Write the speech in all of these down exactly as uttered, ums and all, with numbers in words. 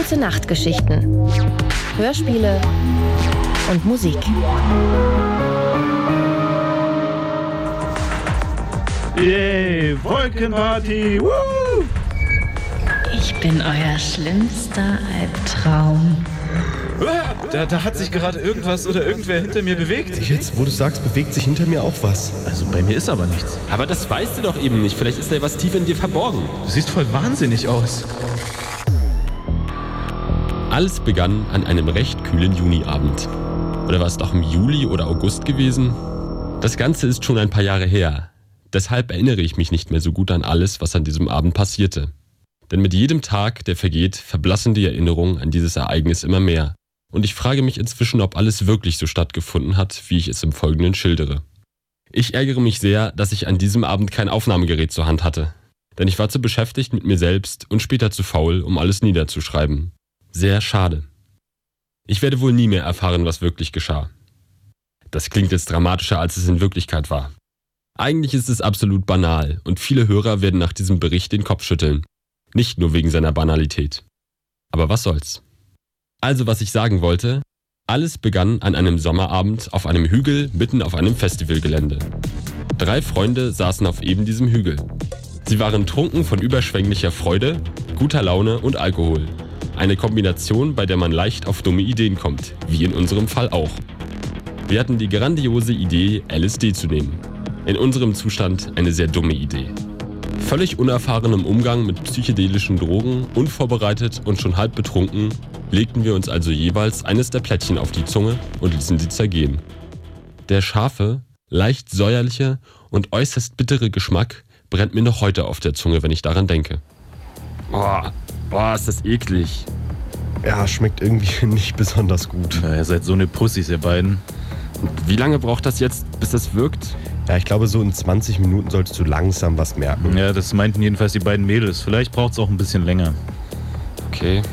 Gute Nachtgeschichten, Hörspiele und Musik. Yay, Wolkenparty! Woo! Ich bin euer schlimmster Albtraum. Da, da hat sich gerade irgendwas oder irgendwer hinter mir bewegt. Jetzt, wo du sagst, bewegt sich hinter mir auch was. Also bei mir ist aber nichts. Aber das weißt du doch eben nicht. Vielleicht ist da was tief in dir verborgen. Du siehst voll wahnsinnig aus. Alles begann an einem recht kühlen Juniabend. Oder war es doch im Juli oder August gewesen? Das Ganze ist schon ein paar Jahre her. Deshalb erinnere ich mich nicht mehr so gut an alles, was an diesem Abend passierte. Denn mit jedem Tag, der vergeht, verblassen die Erinnerungen an dieses Ereignis immer mehr. Und ich frage mich inzwischen, ob alles wirklich so stattgefunden hat, wie ich es im Folgenden schildere. Ich ärgere mich sehr, dass ich an diesem Abend kein Aufnahmegerät zur Hand hatte. Denn ich war zu beschäftigt mit mir selbst und später zu faul, um alles niederzuschreiben. Sehr schade. Ich werde wohl nie mehr erfahren, was wirklich geschah. Das klingt jetzt dramatischer, als es in Wirklichkeit war. Eigentlich ist es absolut banal und viele Hörer werden nach diesem Bericht den Kopf schütteln. Nicht nur wegen seiner Banalität. Aber was soll's? Also, was ich sagen wollte, alles begann an einem Sommerabend auf einem Hügel mitten auf einem Festivalgelände. Drei Freunde saßen auf eben diesem Hügel. Sie waren trunken von überschwänglicher Freude, guter Laune und Alkohol. Eine Kombination, bei der man leicht auf dumme Ideen kommt, wie in unserem Fall auch. Wir hatten die grandiose Idee, L S D zu nehmen. In unserem Zustand eine sehr dumme Idee. Völlig unerfahren im Umgang mit psychedelischen Drogen, unvorbereitet und schon halb betrunken, legten wir uns also jeweils eines der Plättchen auf die Zunge und ließen sie zergehen. Der scharfe, leicht säuerliche und äußerst bittere Geschmack brennt mir noch heute auf der Zunge, wenn ich daran denke. Boah, boah, ist das eklig. Ja, schmeckt irgendwie nicht besonders gut. Na, ihr seid so eine Pussys, ihr beiden. Und wie lange braucht das jetzt, bis das wirkt? Ja, ich glaube, so in zwanzig Minuten solltest du langsam was merken. Ja, das meinten jedenfalls die beiden Mädels. Vielleicht braucht es auch ein bisschen länger. Okay.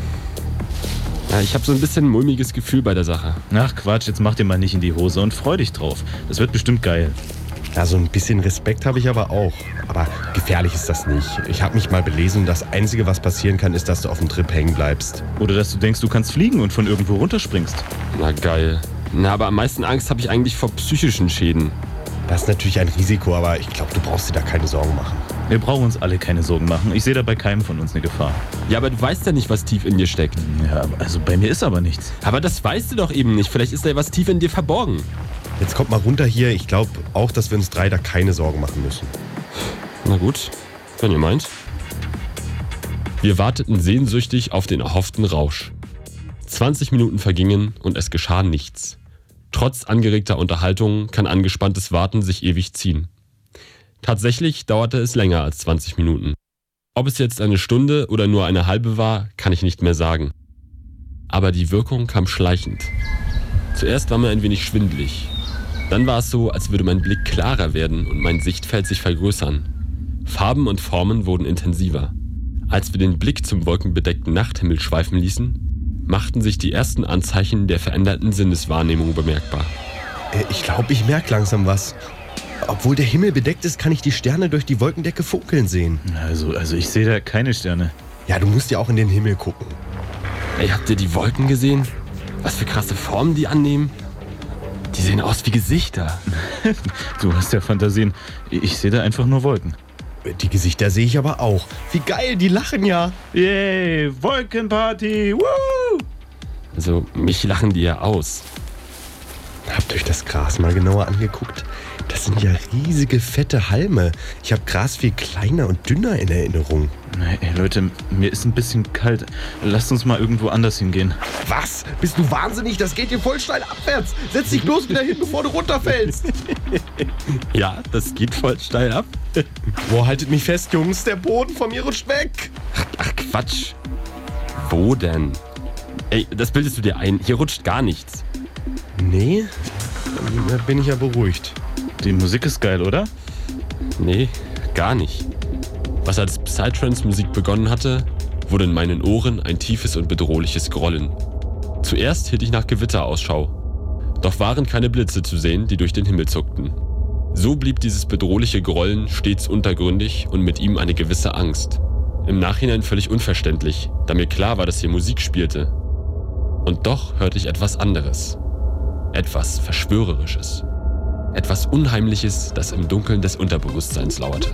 Ja, ich habe so ein bisschen ein mulmiges Gefühl bei der Sache. Ach Quatsch, jetzt mach dir mal nicht in die Hose und freu dich drauf. Das wird bestimmt geil. Ja, so ein bisschen Respekt habe ich aber auch. Aber gefährlich ist das nicht. Ich habe mich mal belesen, das Einzige, was passieren kann, ist, dass du auf dem Trip hängen bleibst. Oder dass du denkst, du kannst fliegen und von irgendwo runterspringst. Na geil. Na, aber am meisten Angst habe ich eigentlich vor psychischen Schäden. Das ist natürlich ein Risiko, aber ich glaube, du brauchst dir da keine Sorgen machen. Wir brauchen uns alle keine Sorgen machen. Ich sehe da bei keinem von uns eine Gefahr. Ja, aber du weißt ja nicht, was tief in dir steckt. Ja, also bei mir ist aber nichts. Aber das weißt du doch eben nicht. Vielleicht ist da was tief in dir verborgen. Jetzt kommt mal runter hier. Ich glaube auch, dass wir uns drei da keine Sorgen machen müssen. Na gut, wenn ihr meint. Wir warteten sehnsüchtig auf den erhofften Rausch. zwanzig Minuten vergingen und es geschah nichts. Trotz angeregter Unterhaltung kann angespanntes Warten sich ewig ziehen. Tatsächlich dauerte es länger als zwanzig Minuten. Ob es jetzt eine Stunde oder nur eine halbe war, kann ich nicht mehr sagen. Aber die Wirkung kam schleichend. Zuerst war mir ein wenig schwindelig. Dann war es so, als würde mein Blick klarer werden und mein Sichtfeld sich vergrößern. Farben und Formen wurden intensiver. Als wir den Blick zum wolkenbedeckten Nachthimmel schweifen ließen, machten sich die ersten Anzeichen der veränderten Sinneswahrnehmung bemerkbar. Äh, ich glaube, ich merke langsam was. Obwohl der Himmel bedeckt ist, kann ich die Sterne durch die Wolkendecke funkeln sehen. Also, also ich sehe da keine Sterne. Ja, du musst ja auch in den Himmel gucken. Ey, habt ihr die Wolken gesehen? Was für krasse Formen die annehmen? Die sehen aus wie Gesichter. Du hast ja Fantasien. Ich sehe da einfach nur Wolken. Die Gesichter sehe ich aber auch. Wie geil, die lachen ja. Yay, Wolkenparty, woo! Also, mich lachen die ja aus. Habt euch das Gras mal genauer angeguckt? Das sind ja riesige, fette Halme. Ich habe Gras viel kleiner und dünner in Erinnerung. Ey, Leute, mir ist ein bisschen kalt. Lasst uns mal irgendwo anders hingehen. Was? Bist du wahnsinnig? Das geht hier voll steil abwärts. Setz dich bloß wieder hin, bevor du runterfällst. Ja, das geht voll steil ab. Boah, haltet mich fest, Jungs. Der Boden von mir rutscht weg. Ach, ach Quatsch. Wo denn? Ey, das bildest du dir ein. Hier rutscht gar nichts. Nee, da bin ich ja beruhigt. Die Musik ist geil, oder? Nee, gar nicht. Was als Psytrance-Musik begonnen hatte, wurde in meinen Ohren ein tiefes und bedrohliches Grollen. Zuerst hielt ich nach Gewitter Ausschau. Doch waren keine Blitze zu sehen, die durch den Himmel zuckten. So blieb dieses bedrohliche Grollen stets untergründig und mit ihm eine gewisse Angst. Im Nachhinein völlig unverständlich, da mir klar war, dass hier Musik spielte. Und doch hörte ich etwas anderes. Etwas Verschwörerisches. Etwas Unheimliches, das im Dunkeln des Unterbewusstseins lauerte.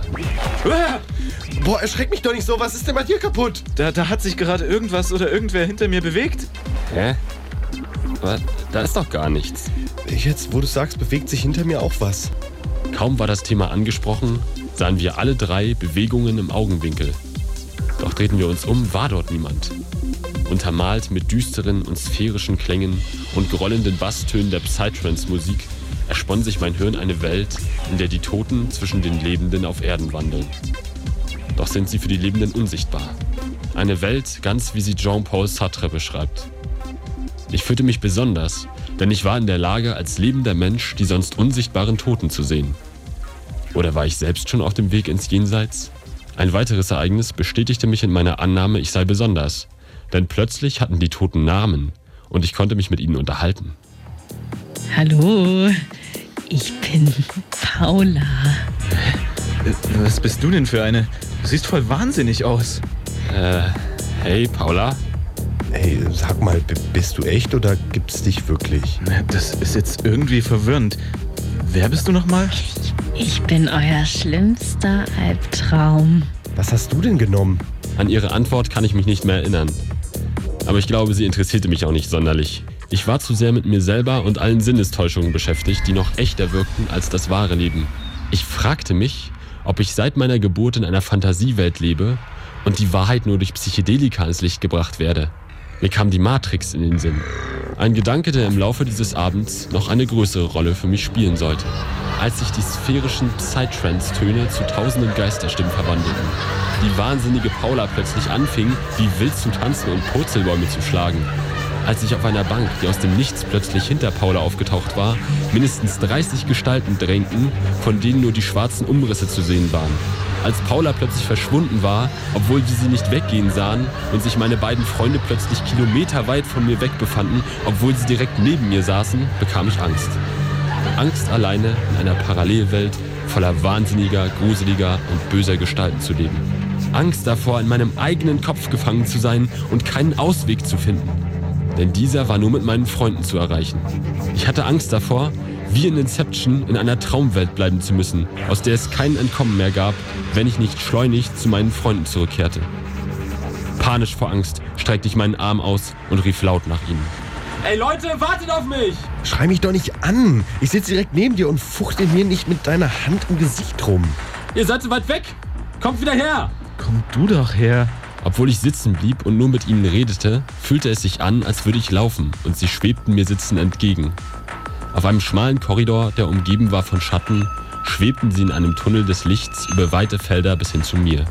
Boah, erschreck mich doch nicht so. Was ist denn bei dir kaputt? Da, da hat sich gerade irgendwas oder irgendwer hinter mir bewegt. Hä? Aber da ist doch gar nichts. Jetzt, wo du sagst, bewegt sich hinter mir auch was. Kaum war das Thema angesprochen, sahen wir alle drei Bewegungen im Augenwinkel. Doch drehten wir uns um, war dort niemand. Untermalt mit düsteren und sphärischen Klängen und grollenden Basstönen der Psytrance-Musik erspann sich mein Hirn eine Welt, in der die Toten zwischen den Lebenden auf Erden wandeln. Doch sind sie für die Lebenden unsichtbar. Eine Welt, ganz wie sie Jean-Paul Sartre beschreibt. Ich fühlte mich besonders, denn ich war in der Lage, als lebender Mensch die sonst unsichtbaren Toten zu sehen. Oder war ich selbst schon auf dem Weg ins Jenseits? Ein weiteres Ereignis bestätigte mich in meiner Annahme, ich sei besonders. Denn plötzlich hatten die Toten Namen und ich konnte mich mit ihnen unterhalten. Hallo, ich bin Paula. Was bist du denn für eine? Du siehst voll wahnsinnig aus. Äh, hey Paula? Hey, sag mal, b- bist du echt oder gibt's dich wirklich? Das ist jetzt irgendwie verwirrend. Wer bist du nochmal? Ich bin euer schlimmster Albtraum. Was hast du denn genommen? An ihre Antwort kann ich mich nicht mehr erinnern. Aber ich glaube, sie interessierte mich auch nicht sonderlich. Ich war zu sehr mit mir selber und allen Sinnestäuschungen beschäftigt, die noch echter wirkten als das wahre Leben. Ich fragte mich, ob ich seit meiner Geburt in einer Fantasiewelt lebe und die Wahrheit nur durch Psychedelika ins Licht gebracht werde. Mir kam die Matrix in den Sinn. Ein Gedanke, der im Laufe dieses Abends noch eine größere Rolle für mich spielen sollte. Als sich die sphärischen Psytrance-Töne zu tausenden Geisterstimmen verwandelten. Die wahnsinnige Paula plötzlich anfing, wie wild zu tanzen und Purzelbäume zu schlagen. Als sich auf einer Bank, die aus dem Nichts plötzlich hinter Paula aufgetaucht war, mindestens dreißig Gestalten drängten, von denen nur die schwarzen Umrisse zu sehen waren. Als Paula plötzlich verschwunden war, obwohl wir sie nicht weggehen sahen und sich meine beiden Freunde plötzlich kilometerweit von mir weg befanden, obwohl sie direkt neben mir saßen, bekam ich Angst. Angst, alleine in einer Parallelwelt voller wahnsinniger, gruseliger und böser Gestalten zu leben. Angst davor, in meinem eigenen Kopf gefangen zu sein und keinen Ausweg zu finden. Denn dieser war nur mit meinen Freunden zu erreichen. Ich hatte Angst davor, wie in Inception in einer Traumwelt bleiben zu müssen, aus der es kein Entkommen mehr gab, wenn ich nicht schleunigst zu meinen Freunden zurückkehrte. Panisch vor Angst streckte ich meinen Arm aus und rief laut nach ihnen. Ey Leute, wartet auf mich! Schrei mich doch nicht an. Ich sitze direkt neben dir und fuchtel mir nicht mit deiner Hand im Gesicht rum. Ihr seid so weit weg! Kommt wieder her! Komm du doch her. Obwohl ich sitzen blieb und nur mit ihnen redete, fühlte es sich an, als würde ich laufen und sie schwebten mir sitzend entgegen. Auf einem schmalen Korridor, der umgeben war von Schatten, schwebten sie in einem Tunnel des Lichts über weite Felder bis hin zu mir.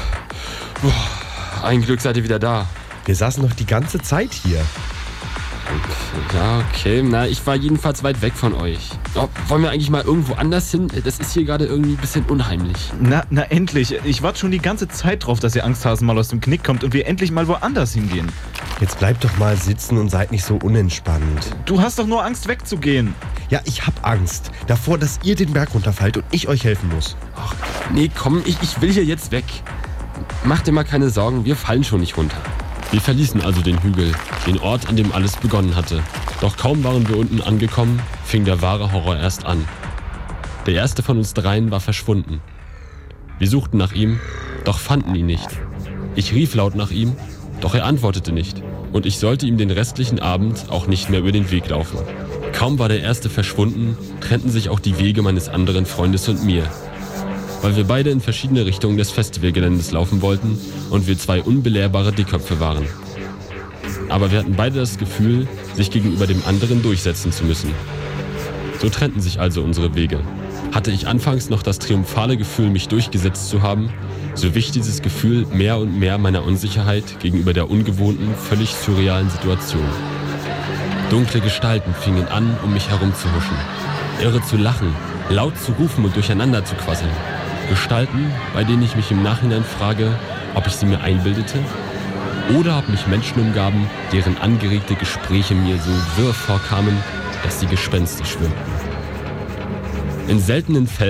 Boah, ein Glück seid ihr wieder da. Wir saßen noch die ganze Zeit hier. Ja, okay. Na, ich war jedenfalls weit weg von euch. Oh, wollen wir eigentlich mal irgendwo anders hin? Das ist hier gerade irgendwie ein bisschen unheimlich. Na, na endlich. Ich warte schon die ganze Zeit drauf, dass ihr Angsthasen mal aus dem Knick kommt und wir endlich mal woanders hingehen. Jetzt bleibt doch mal sitzen und seid nicht so unentspannt. Du hast doch nur Angst wegzugehen. Ja, ich hab Angst davor, dass ihr den Berg runterfallt und ich euch helfen muss. Ach, nee, komm, ich, ich will hier jetzt weg. Mach dir mal keine Sorgen, wir fallen schon nicht runter. Wir verließen also den Hügel, den Ort, an dem alles begonnen hatte. Doch kaum waren wir unten angekommen, fing der wahre Horror erst an. Der erste von uns dreien war verschwunden. Wir suchten nach ihm, doch fanden ihn nicht. Ich rief laut nach ihm, doch er antwortete nicht. Und ich sollte ihm den restlichen Abend auch nicht mehr über den Weg laufen. Kaum war der erste verschwunden, trennten sich auch die Wege meines anderen Freundes und mir. Weil wir beide in verschiedene Richtungen des Festivalgeländes laufen wollten und wir zwei unbelehrbare Dickköpfe waren. Aber wir hatten beide das Gefühl, sich gegenüber dem anderen durchsetzen zu müssen. So trennten sich also unsere Wege. Hatte ich anfangs noch das triumphale Gefühl, mich durchgesetzt zu haben, so wich dieses Gefühl mehr und mehr meiner Unsicherheit gegenüber der ungewohnten, völlig surrealen Situation. Dunkle Gestalten fingen an, um mich herum zu huschen. Irre zu lachen, laut zu rufen und durcheinander zu quasseln. Gestalten, bei denen ich mich im Nachhinein frage, ob ich sie mir einbildete oder ob mich Menschen umgaben, deren angeregte Gespräche mir so wirr vorkamen, dass sie gespenstisch wirkten. In seltenen Fällen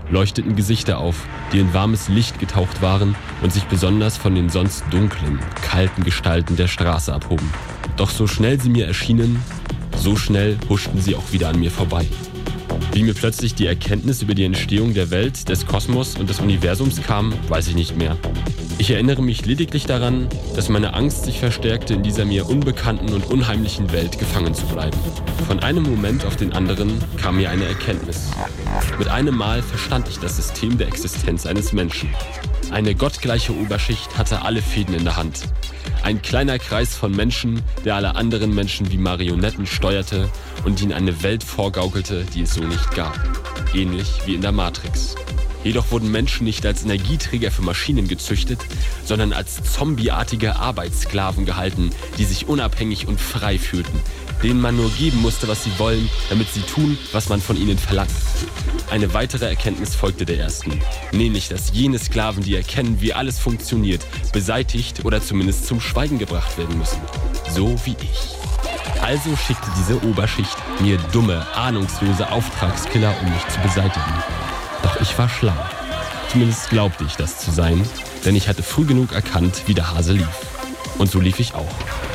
leuchteten Gesichter auf, die in warmes Licht getaucht waren und sich besonders von den sonst dunklen, kalten Gestalten der Straße abhoben. Doch so schnell sie mir erschienen, so schnell huschten sie auch wieder an mir vorbei. Wie mir plötzlich die Erkenntnis über die Entstehung der Welt, des Kosmos und des Universums kam, weiß ich nicht mehr. Ich erinnere mich lediglich daran, dass meine Angst sich verstärkte, in dieser mir unbekannten und unheimlichen Welt gefangen zu bleiben. Von einem Moment auf den anderen kam mir eine Erkenntnis. Mit einem Mal verstand ich das System der Existenz eines Menschen. Eine gottgleiche Oberschicht hatte alle Fäden in der Hand. Ein kleiner Kreis von Menschen, der alle anderen Menschen wie Marionetten steuerte und ihnen eine Welt vorgaukelte, die es so nicht gab. Ähnlich wie in der Matrix. Jedoch wurden Menschen nicht als Energieträger für Maschinen gezüchtet, sondern als zombieartige Arbeitssklaven gehalten, die sich unabhängig und frei fühlten, denen man nur geben musste, was sie wollen, damit sie tun, was man von ihnen verlangt. Eine weitere Erkenntnis folgte der ersten, nämlich, dass jene Sklaven, die erkennen, wie alles funktioniert, beseitigt oder zumindest zum Schweigen gebracht werden müssen. So wie ich. Also schickte diese Oberschicht mir dumme, ahnungslose Auftragskiller, um mich zu beseitigen. Doch ich war schlau. Zumindest glaubte ich das zu sein, denn ich hatte früh genug erkannt, wie der Hase lief. Und so lief ich auch.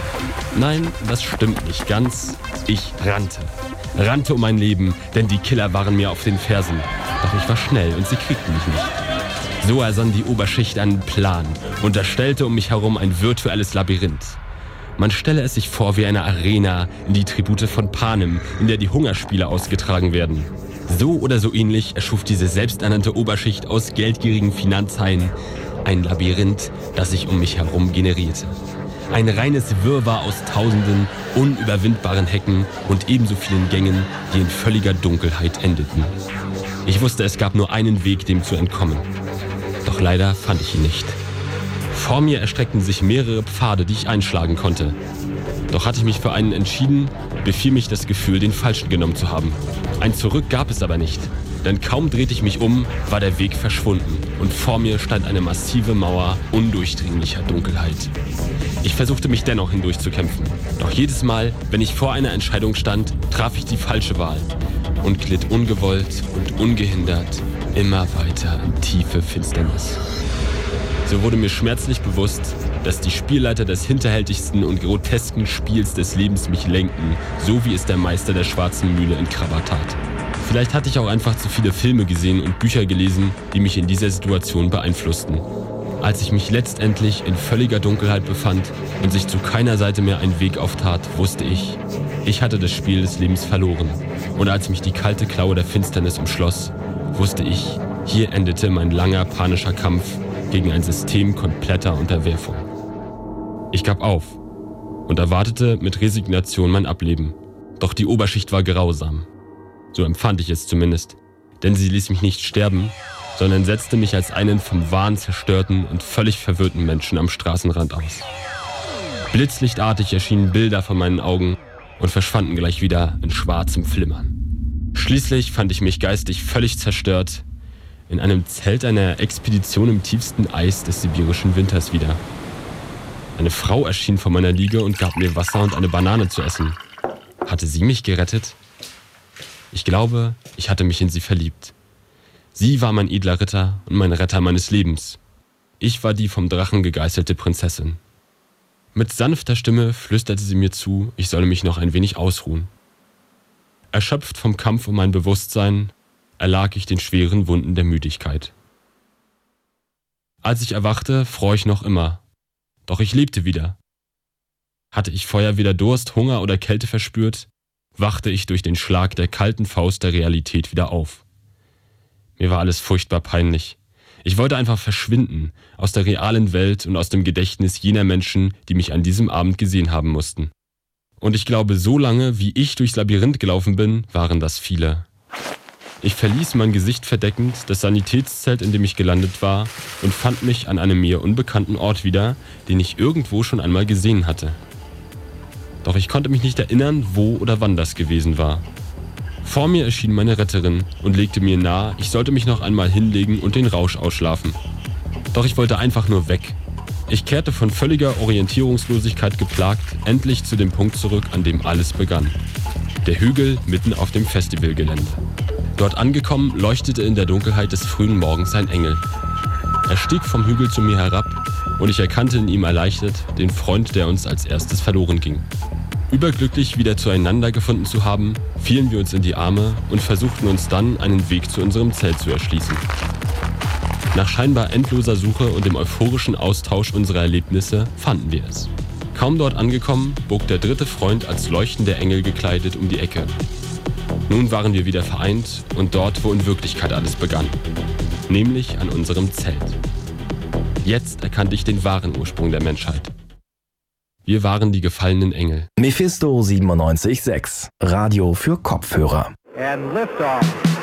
Nein, das stimmt nicht ganz. Ich rannte. Rannte um mein Leben, denn die Killer waren mir auf den Fersen. Doch ich war schnell und sie kriegten mich nicht. So ersann die Oberschicht einen Plan und erstellte um mich herum ein virtuelles Labyrinth. Man stelle es sich vor wie eine Arena in die Tribute von Panem, in der die Hungerspiele ausgetragen werden. So oder so ähnlich erschuf diese selbsternannte Oberschicht aus geldgierigen Finanzhaien ein Labyrinth, das sich um mich herum generierte. Ein reines Wirrwarr aus tausenden unüberwindbaren Hecken und ebenso vielen Gängen, die in völliger Dunkelheit endeten. Ich wusste, es gab nur einen Weg, dem zu entkommen. Doch leider fand ich ihn nicht. Vor mir erstreckten sich mehrere Pfade, die ich einschlagen konnte. Doch hatte ich mich für einen entschieden, befiel mich das Gefühl, den falschen genommen zu haben. Ein Zurück gab es aber nicht, denn kaum drehte ich mich um, war der Weg verschwunden und vor mir stand eine massive Mauer undurchdringlicher Dunkelheit. Ich versuchte mich dennoch hindurchzukämpfen, doch jedes Mal, wenn ich vor einer Entscheidung stand, traf ich die falsche Wahl und glitt ungewollt und ungehindert immer weiter in tiefe Finsternis. So wurde mir schmerzlich bewusst, dass die Spielleiter des hinterhältigsten und grotesken Spiels des Lebens mich lenken, so wie es der Meister der schwarzen Mühle in Krabba tat. Vielleicht hatte ich auch einfach zu viele Filme gesehen und Bücher gelesen, die mich in dieser Situation beeinflussten. Als ich mich letztendlich in völliger Dunkelheit befand und sich zu keiner Seite mehr ein Weg auftat, wusste ich, ich hatte das Spiel des Lebens verloren. Und als mich die kalte Klaue der Finsternis umschloss, wusste ich, hier endete mein langer panischer Kampf gegen ein System kompletter Unterwerfung. Ich gab auf und erwartete mit Resignation mein Ableben. Doch die Oberschicht war grausam. So empfand ich es zumindest, denn sie ließ mich nicht sterben, sondern setzte mich als einen vom Wahn zerstörten und völlig verwirrten Menschen am Straßenrand aus. Blitzlichtartig erschienen Bilder vor meinen Augen und verschwanden gleich wieder in schwarzem Flimmern. Schließlich fand ich mich geistig völlig zerstört in einem Zelt einer Expedition im tiefsten Eis des sibirischen Winters wieder. Eine Frau erschien vor meiner Liege und gab mir Wasser und eine Banane zu essen. Hatte sie mich gerettet? Ich glaube, ich hatte mich in sie verliebt. Sie war mein edler Ritter und mein Retter meines Lebens. Ich war die vom Drachen gegeißelte Prinzessin. Mit sanfter Stimme flüsterte sie mir zu, ich solle mich noch ein wenig ausruhen. Erschöpft vom Kampf um mein Bewusstsein, erlag ich den schweren Wunden der Müdigkeit. Als ich erwachte, fror ich noch immer. Doch ich lebte wieder. Hatte ich vorher weder Durst, Hunger oder Kälte verspürt, wachte ich durch den Schlag der kalten Faust der Realität wieder auf. Mir war alles furchtbar peinlich. Ich wollte einfach verschwinden, aus der realen Welt und aus dem Gedächtnis jener Menschen, die mich an diesem Abend gesehen haben mussten. Und ich glaube, so lange, wie ich durchs Labyrinth gelaufen bin, waren das viele. Ich verließ mein Gesicht verdeckend das Sanitätszelt, in dem ich gelandet war, und fand mich an einem mir unbekannten Ort wieder, den ich irgendwo schon einmal gesehen hatte. Doch ich konnte mich nicht erinnern, wo oder wann das gewesen war. Vor mir erschien meine Retterin und legte mir nahe, ich sollte mich noch einmal hinlegen und den Rausch ausschlafen. Doch ich wollte einfach nur weg. Ich kehrte von völliger Orientierungslosigkeit geplagt endlich zu dem Punkt zurück, an dem alles begann. Der Hügel mitten auf dem Festivalgelände. Dort angekommen, leuchtete in der Dunkelheit des frühen Morgens ein Engel. Er stieg vom Hügel zu mir herab und ich erkannte in ihm erleichtert den Freund, der uns als erstes verloren ging. Überglücklich wieder zueinander gefunden zu haben, fielen wir uns in die Arme und versuchten uns dann einen Weg zu unserem Zelt zu erschließen. Nach scheinbar endloser Suche und dem euphorischen Austausch unserer Erlebnisse fanden wir es. Kaum dort angekommen, bog der dritte Freund als leuchtender Engel gekleidet um die Ecke. Nun waren wir wieder vereint und dort, wo in Wirklichkeit alles begann. Nämlich an unserem Zelt. Jetzt erkannte ich den wahren Ursprung der Menschheit. Wir waren die gefallenen Engel. Mephisto siebenundneunzig Komma sechs, Radio für Kopfhörer. And lift off.